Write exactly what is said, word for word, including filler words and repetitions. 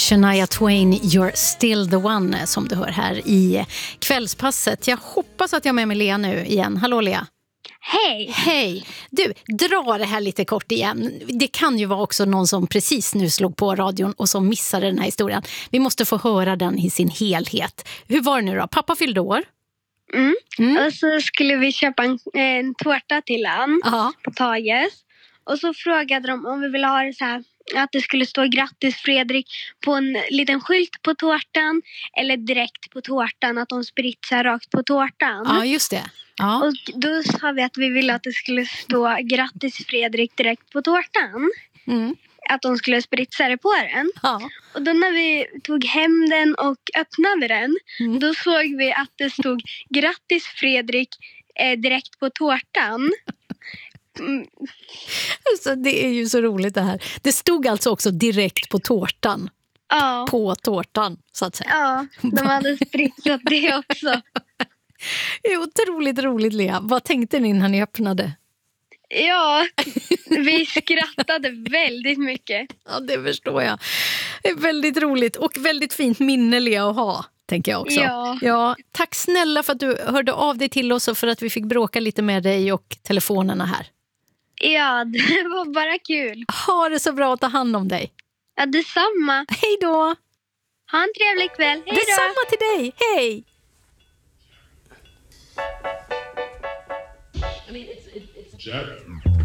Shania Twain, You're still the one, som du hör här i kvällspasset. Jag hoppas att jag är med med Lea nu igen. Hallå Lea. Hej! Hej! Du, dra det här lite kort igen. Det kan ju vara också någon som precis nu slog på radion och som missade den här historien. Vi måste få höra den i sin helhet. Hur var det nu då? Pappa fyllde år. Mm. Mm. Och så skulle vi köpa en, en tårta till han Aha. på Tages. Och så frågade de om vi ville ha det så här, att det skulle stå grattis Fredrik på en liten skylt på tårtan eller direkt på tårtan, att de spritsar rakt på tårtan. Ja, just det. Ja. Och då sa vi att vi ville att det skulle stå grattis Fredrik direkt på tårtan. Mm. Att de skulle spritsa det på den. Ja. Och då när vi tog hem den och öppnade den, Mm. då såg vi att det stod grattis Fredrik eh, direkt på tårtan. Mm. Alltså, det är ju så roligt det här. Det stod alltså också direkt på tårtan. Ja. På tårtan, så att säga. Ja, de hade spritsat det också. Det är otroligt roligt, Lea. Vad tänkte ni när ni öppnade? Ja, vi skrattade väldigt mycket. Ja, det förstår jag. Det är väldigt roligt och väldigt fint minne, Lea, att ha, tänker jag också. Ja. Ja, tack snälla för att du hörde av dig till oss och för att vi fick bråka lite med dig och telefonerna här. Ja, det var bara kul. Ha det så bra att ta hand om dig. Ja, detsamma. Hej då! Ha en trevlig kväll. Hej då! Detsamma till dig. Hej! I mean, it's, it's, it's...